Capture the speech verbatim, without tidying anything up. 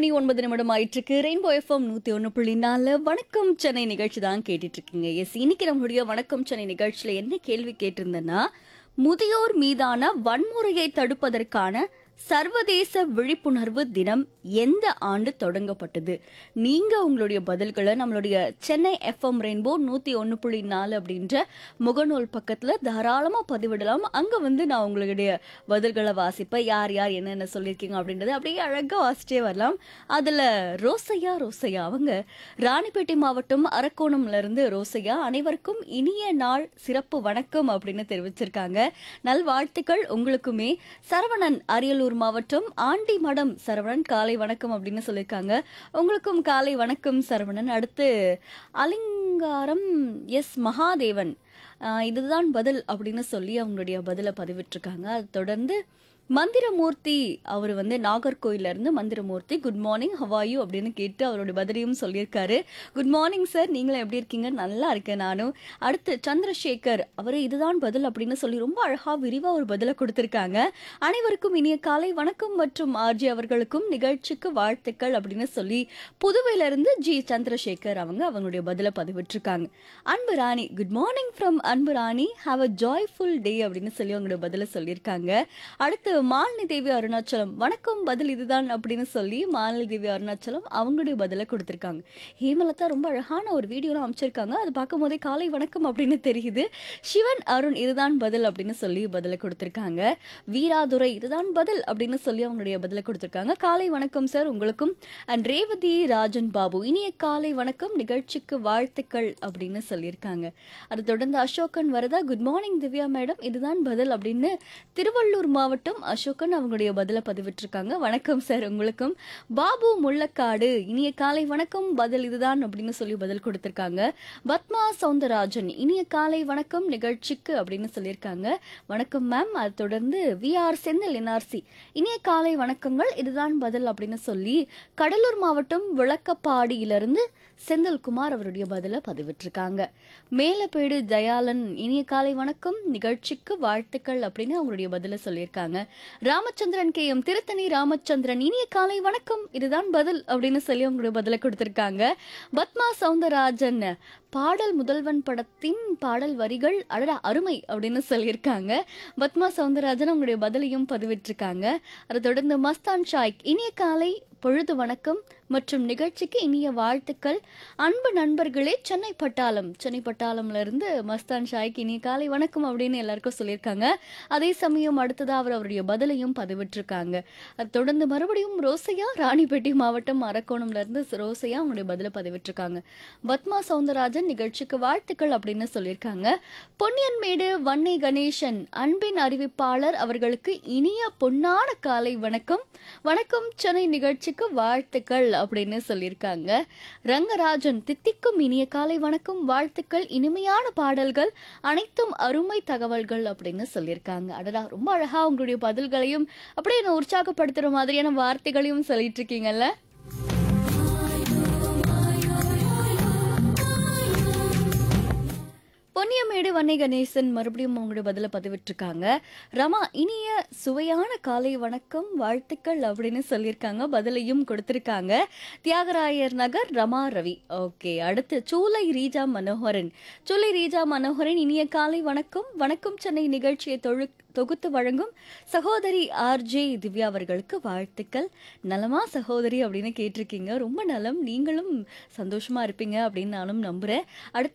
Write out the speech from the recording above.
மணி ஒன்பது நிமிடம் ஆயிட்டிருக்கு. ரெயின்போ எஃப்எம் நூற்றி ஒன்று புள்ளி நாலு வணக்கம் சென்னை நிகழ்ச்சி தான் கேட்டுட்டு இருக்கீங்க. எஸ், இன்னைக்கு நம்மளுடைய வணக்கம் சென்னை நிகழ்ச்சியில் என்ன கேள்வி கேட்டிருந்தேன்னா, முதியோர் மீதான வன்முறையை தடுப்பதற்கான சர்வதேச விழிப்புணர்வு தினம் எந்த ஆண்டு தொடங்கப்பட்டது? நீங்க உங்களுடைய பதில்களை நம்மளுடைய சென்னை எஃப்எம் ரெயின்போ நூற்றி ஒன்று புள்ளி நாலு அப்படின்ற முகநூல் பக்கத்தில் தாராளமாக பதிவிடலாம். அங்கே வந்து நான் உங்களுடைய பதில்களை வாசிப்பேன். யார் யார் என்னென்ன சொல்லியிருக்கீங்க அப்படின்றத அப்படியே அழகாக வாசிச்சே வரலாம். அதில் ரோசையா ரோசையா அவங்க ராணிப்பேட்டை மாவட்டம் அரக்கோணம்ல இருந்து ரோசையா அனைவருக்கும் இனிய நாள் சிறப்பு வணக்கம் அப்படின்னு தெரிவிச்சிருக்காங்க. நல்வாழ்த்துக்கள் உங்களுக்குமே. சரவணன் அரியலூர் மாவட்டம் ஆண்டிமடம் சரவணன் காலை வணக்கம் அப்படின்னு சொல்லியிருக்காங்க. உங்களுக்கும் காலை வணக்கம் சரவணன். அடுத்து அலிங்காரம் எஸ் மகாதேவன் ஆஹ் இதுதான் பதில் அப்படின்னு சொல்லி அவங்களுடைய பதிலை பதிவிட்டிருக்காங்க. அது தொடர்ந்து மந்திரமூர்த்தி அவர் வந்து நாகர்கோயில இருந்து மந்திரமூர்த்தி குட் மார்னிங் ஹவாயூ அப்படின்னு கேட்டு அவருடைய பதிலையும் சொல்லியிருக்காரு. குட் மார்னிங் சார், நீங்களும் எப்படி இருக்கீங்க? நல்லா இருக்கேன் நானும். அடுத்து சந்திரசேகர் அவர் இதுதான் பதில் அப்படின்னு சொல்லி ரொம்ப அழகா விரிவா ஒரு பதிலை கொடுத்திருக்காங்க. அனைவருக்கும் இனிய காலை வணக்கம் மற்றும் ஆர்ஜி அவர்களுக்கும் நிகழ்ச்சிக்கு வாழ்த்துக்கள் அப்படின்னு சொல்லி புதுவையில இருந்து ஜி சந்திரசேகர் அவங்க அவங்களுடைய பதிலை பதிவிட்டிருக்காங்க. அன்பு ராணி குட் மார்னிங் ஃப்ரம் அன்பு ராணி, ஹாவ் அ ஜாய்ஃபுல் டே அப்படின்னு சொல்லி அவங்களுடைய பதிலை சொல்லியிருக்காங்க. அடுத்து மாலினி தேவி அருணாச்சலம் வணக்கம் பதில் இதுதான் அப்படின்னு சொல்லி மாலினி தேவி அருணாச்சலம் அவங்களுடைய பதிலை கொடுத்திருக்காங்க. ஹேமலதா ரொம்ப அழகான ஒரு வீடியோலாம் அமைச்சிருக்காங்க. அது பார்க்கும் போதே காலை வணக்கம் அப்படின்னு தெரியுது. சிவன் அருண் இதுதான் பதில் அப்படின்னு சொல்லி பதிலை கொடுத்திருக்காங்க. வீராதுரை இதுதான் பதில் அப்படின்னு சொல்லி அவங்களுடைய பதிலை கொடுத்திருக்காங்க. காலை வணக்கம் சார் உங்களுக்கும். அண்ட் ரேவதி ராஜன் பாபு இனிய காலை வணக்கம், நிகழ்ச்சிக்கு வாழ்த்துக்கள் அப்படின்னு சொல்லியிருக்காங்க. அதை தொடர்ந்து அசோகன் வரதா குட் மார்னிங் திவ்யா மேடம் இதுதான் பதில் அப்படின்னு திருவள்ளூர் மாவட்டம் அசோகன் அவங்களுடைய பதிலை பதிவிட்டிருக்காங்க. வணக்கம் சார் உங்களுக்கும். பாபு முள்ளக்காடு இனிய காலை வணக்கம், பதில் இதுதான் அப்படின்னு சொல்லி பதில் கொடுத்திருக்காங்க. பத்மா சவுந்தரராஜன் இனிய காலை வணக்கம் நிகழ்ச்சிக்கு அப்படின்னு சொல்லியிருக்காங்க. வணக்கம் மேம். அது தொடர்ந்து வி ஆர் செந்தில் என்ஆர்சி இனிய காலை வணக்கங்கள் இதுதான் பதில் அப்படின்னு சொல்லி கடலூர் மாவட்டம் விளக்கப்பாடியிலிருந்து செந்தில்குமார் அவருடைய பதிலை பதிவிட்டிருக்காங்க. மேலப்பேடு தயாளன் இனிய காலை வணக்கம் நிகழ்ச்சிக்கு வாழ்த்துக்கள் அப்படின்னு அவங்களுடைய பதிலை சொல்லியிருக்காங்க. ராமச்சந்திரன் கே எம் திருத்தணி ராமச்சந்திரன் இனிய காலை வணக்கம் இதுதான் பதில் அப்படின்னு சொல்லி அவங்களுடைய பதிலை கொடுத்திருக்காங்க. பத்மா சவுந்தரராஜன் பாடல் முதல்வன் படத்தின் பாடல் வரிகள் அடடா அருமை அப்படின்னு சொல்லியிருக்காங்க. பத்மா சவுந்தரராஜன் அவங்களுடைய பதிலையும் பதிவிட்டிருக்காங்க. அதை தொடர்ந்து மஸ்தான் ஷாய்க் இனிய காலை பொழுது வணக்கம் மற்றும் நிகழ்ச்சிக்கு இனிய வாழ்த்துக்கள். அன்பு நண்பர்களே சென்னை பட்டாளம் சென்னை பட்டாளம்ல இருந்து மஸ்தான் ஷாய்க்கு இனிய காலை வணக்கம் அப்படின்னு எல்லாருக்கும் சொல்லியிருக்காங்க. அதே சமயம் அடுத்ததா அவர் அவருடைய பதிலையும் பதிவிட்டிருக்காங்க. அது தொடர்ந்து மறுபடியும் ரோசையா ராணிப்பேட்டை மாவட்டம் அரக்கோணம்ல இருந்து ரோசையா அவங்களுடைய பதிலை பதிவிட்டிருக்காங்க. பத்மா சவுந்தரராஜன் நிகழ்ச்சிக்கு வாழ்த்துக்கள் அப்படின்னு சொல்லியிருக்காங்க. பொன்னியன்மேடு வன்னை கணேசன் அன்பின் அறிவிப்பாளர் அவர்களுக்கு இனிய பொன்னான காலை வணக்கம், வணக்கம் சென்னை நிகழ்ச்சிக்கு வாழ்த்துக்கள் அப்படின்னு சொல்லியிருக்காங்க. ரங்கராஜன் தித்திக்கும் இனிய காலை வணக்கம், வாழ்த்துக்கள், இனிமையான பாடல்கள் அனைத்தும் அருமை தகவல்கள் அப்படின்னு சொல்லியிருக்காங்க. அடடா ரொம்ப அழகா உங்களுடைய பதில்களையும் அப்படியே என்ன உற்சாகப்படுத்துற மாதிரியான வார்த்தைகளையும் சொல்லிட்டு இருக்கீங்கல்ல. பொன்னியமேடு வன்னை கணேசன் மறுபடியும் அவங்களுடைய பதில பதிவிட்டிருக்காங்க. ரமா இனிய சுவையான காலை வணக்கம் வாழ்த்துக்கள் அப்படின்னு சொல்லியிருக்காங்க. பதிலையும் கொடுத்திருக்காங்க. தியாகராயர் நகர் ரமா ரவி. ஓகே, அடுத்து சூலை ரீஜா மனோகரன் சூலை ரீஜா மனோகரன் இனிய காலை வணக்கம், வணக்கம் சென்னை நிகழ்ச்சியை தொழு தொகுத்து வழங்கும் சகோதரி ஆர்ஜே திவ்யா அவர்களுக்கு வாழ்த்துக்கள். நலமா சகோதரி அப்படின்னு கேட்டிருக்கீங்க. ரொம்ப நலம், நீங்களும் சந்தோஷமா இருப்பீங்க அப்படின்னு நானும் நம்புறேன். அடுத்து